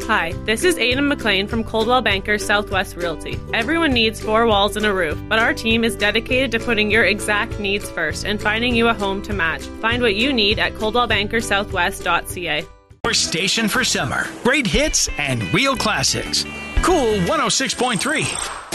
Hi, this is Aidan McLean from Coldwell Banker Southwest Realty. Everyone needs 4 walls and a roof, but our team is dedicated to putting your exact needs first and finding you a home to match. Find what you need at coldwellbankersouthwest.ca. Your station for summer. Great hits and real classics. Cool 106.3.